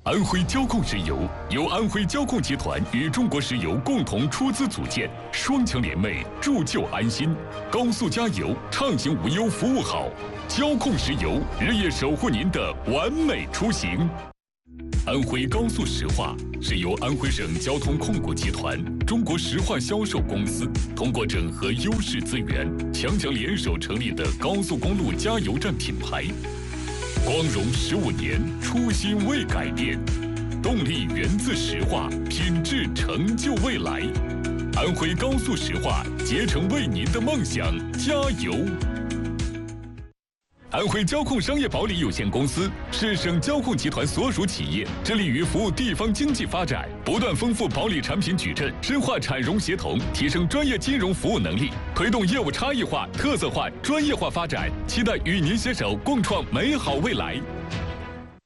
安徽交控石油由安徽交控集团与中国石油共同出资组建，双强联袂，铸就安心。高速加油，畅行无忧，服务好。交控石油日夜守护您的完美出行。安徽高速石化是由安徽省交通控股集团、中国石化销售公司通过整合优势资源，强强联手成立的高速公路加油站品牌。光荣15年，初心未改变，动力源自石化，品质成就未来。安徽高速石化，竭诚为您的梦想加油。安徽交控商业保理有限公司是省交控集团所属企业，致力于服务地方经济发展，不断丰富保理产品矩阵，深化产融协同，提升专业金融服务能力，推动业务差异化、特色化、专业化发展，期待与您携手共创美好未来。